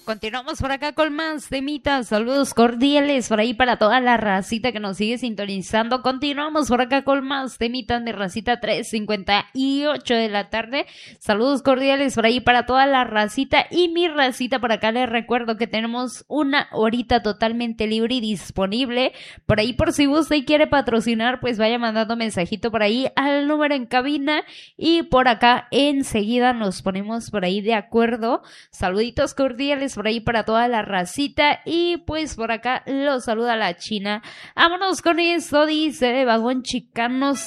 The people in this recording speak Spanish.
Continuamos por acá con más temitas, saludos cordiales por ahí para toda la racita que nos sigue sintonizando. Continuamos por acá con más temitas de racita 3:58 de la tarde. Saludos cordiales por ahí para toda la racita y mi racita. Por acá les recuerdo que tenemos una horita totalmente libre y disponible. Por ahí por si gusta y quiere patrocinar, pues vaya mandando mensajito por ahí al número en cabina y por acá enseguida nos ponemos por ahí de acuerdo. Saluditos cordiales por ahí para toda la racita y pues por acá los saluda la China. Vámonos con esto, dice de Vagón Chicano.